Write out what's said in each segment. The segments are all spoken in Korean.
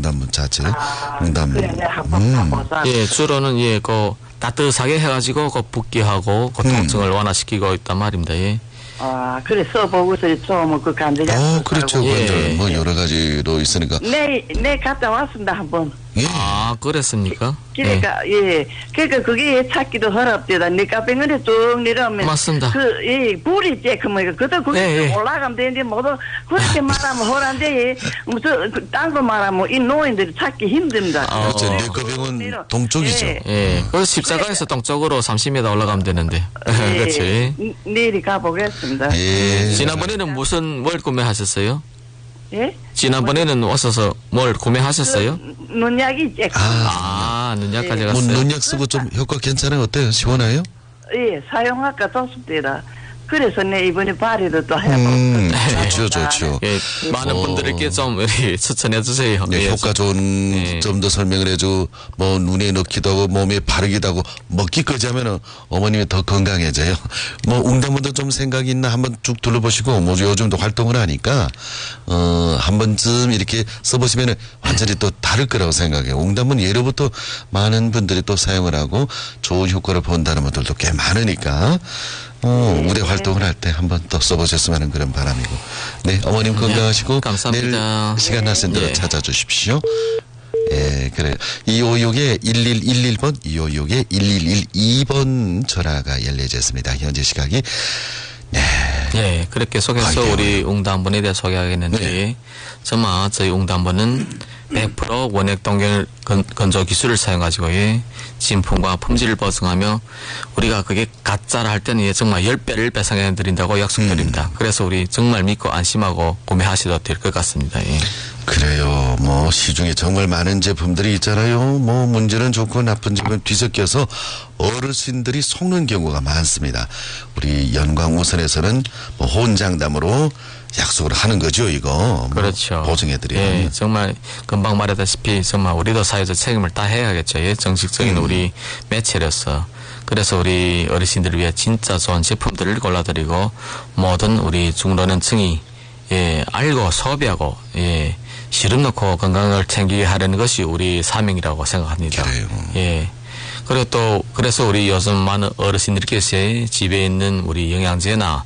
웅담문 자체. 웅담문. 그래, 내가 한번 가보자. 예, 주로는 예, 그 따뜻하게 해가지고 그 붓기하고 그 통증을 완화시키고 있단 말입니다. 예. 그래, 써보고서 좀 그 간절히. 그렇죠. 예. 관절 뭐 여러 가지로 있으니까. 내 갔다 왔습니다, 한번. 예. 아, 그랬습니까? 그러니까, 그러니까 그게 찾기도 어렵대다. 내 카페인에 쭉 내려오면. 맞습니다. 불이 있지, 그것도 거기 올라가면 되는데, 모두 그렇게 말하면 허란데, 무슨, 딴 거 말하면 이 노인들이 찾기 힘듭니다. 그렇죠. 내과병은 동쪽이죠. 예. 그 십자가에서 동쪽으로 30m 올라가면 되는데. 그렇지. 내일이 가보겠습니다. 예. 지난번에는 뭘 구매하셨어요? 예? 지난번에는 왔어서 뭘 구매하셨어요? 눈약이 있지. 눈약 예. 가져갔어요. 뭐 눈약 쓰고 좀 효과 괜찮아요? 어때요? 시원해요? 예, 사용할까 좋습니다. 그래서 내 이번에 발휘도 또 해보고. 좋죠. 예, 많은 분들에게 좀 추천해 주세요. 네, 효과 좋은 좀 더 설명을 해주고 뭐 눈에 넣기도 하고 몸에 바르기도 하고 먹기까지 하면은 어머님이 더 건강해져요. 뭐 웅담문도 좀 생각이 있나 한번 쭉 둘러보시고 뭐 요즘도 활동을 하니까 한 번쯤 이렇게 써보시면은 완전히 또 다를 거라고 생각해요. 웅담문 예로부터 많은 분들이 또 사용을 하고 좋은 효과를 본다는 분들도 꽤 많으니까. 우대 활동을 할 때 한번 또 써보셨으면 하는 그런 바람이고. 네, 어머님 건강하시고. 감사합니다. 내일 시간 나신 대로 찾아주십시오. 예, 그래요. 2566에 1111번, 2566에 1112번 전화가 열려져 있습니다. 현재 시각이. 네. 예, 그렇게 소개해서 우리 웅담본에 대해 소개하겠는데, 정말 저희 웅담본은 100% 원액 동결 건조 기술을 사용가지고 진품과 품질을 보증하며 우리가 그게 가짜라 할 때는 정말 10배를 배상해 드린다고 약속드립니다. 그래서 우리 정말 믿고 안심하고 구매하셔도 될 것 같습니다. 예. 그래요. 뭐 시중에 정말 많은 제품들이 있잖아요. 뭐 문제는 좋고 나쁜 점은 뒤섞여서 어르신들이 속는 경우가 많습니다. 우리 연광우선에서는 뭐 혼장담으로 약속을 하는 거죠, 이거. 그렇죠. 뭐 보증해드리는. 예, 정말 금방 말했다시피 정말 우리도 사회적 책임을 다 해야겠죠. 예, 정식적인 우리 매체로서. 그래서 우리 어르신들을 위해 진짜 좋은 제품들을 골라드리고 모든 우리 중老年층이 알고 소비하고 시름 넣고 건강을 챙기게 하려는 것이 우리 사명이라고 생각합니다. 그래요. 예. 그리고 또 그래서 우리 요즘 많은 어르신들께서 집에 있는 우리 영양제나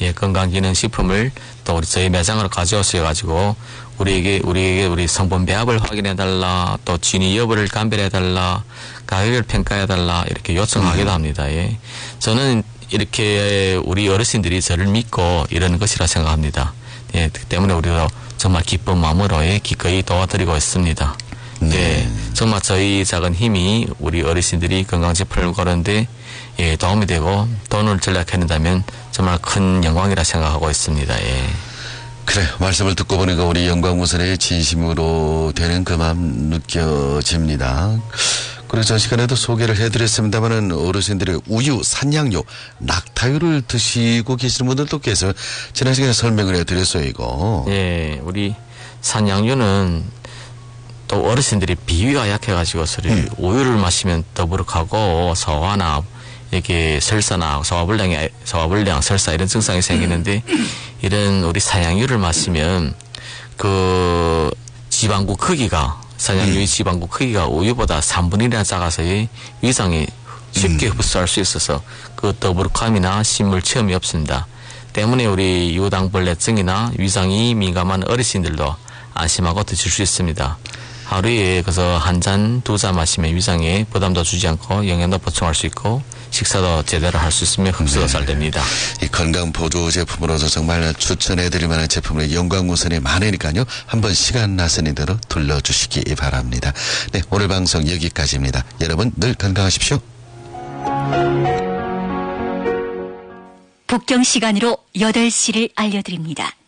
건강기능식품을 또 우리 저희 매장으로 가져오셔가지고 우리에게 우리 성분 배합을 확인해달라, 또 진위 여부를 감별해달라, 가격을 평가해달라 이렇게 요청하기도 합니다. 예. 저는 이렇게 우리 어르신들이 저를 믿고 이러는 것이라 생각합니다. 예, 그 때문에 우리도 정말 기쁜 마음으로 기꺼이 도와드리고 있습니다. 네. 정말 저희 작은 힘이 우리 어르신들이 건강제품을 고르는데 도움이 되고 돈을 절약해낸다면 정말 큰 영광이라 생각하고 있습니다. 예. 그래, 말씀을 듣고 보니까 우리 영광무선의 진심으로 되는 그 마음 느껴집니다. 그래서 전 시간에도 소개를 해드렸습니다만은 어르신들의 우유, 산양유, 낙타유를 드시고 계시는 분들도 계세요. 지난 시간에 설명을 해드렸어요, 이거. 예, 우리 산양유는 또 어르신들이 비위가 약해가지고 우유를 마시면 더부룩하고 소화나 이렇게 설사나 소화불량, 설사 이런 증상이 생기는데 이런 우리 산양유를 마시면 그 지방구 크기가 산양유의 지방구 크기가 우유보다 3분의 1이나 작아서 위장이 쉽게 흡수할 수 있어서 그 더부룩함이나 신물 체험이 없습니다. 때문에 우리 유당불내증이나 위장이 민감한 어르신들도 안심하고 드실 수 있습니다. 하루에 그래서 한 잔, 두 잔 마시면 위장에 부담도 주지 않고 영양도 보충할 수 있고 식사도 제대로 할 수 있으며 흡수도 잘 됩니다. 이 건강 보조 제품으로서 정말 추천해드릴 만한 제품을 영광무선에 많으니까요. 한번 시간 나서는 대로 둘러주시기 바랍니다. 네, 오늘 방송 여기까지입니다. 여러분 늘 건강하십시오. 북경 시간으로 8시를 알려드립니다.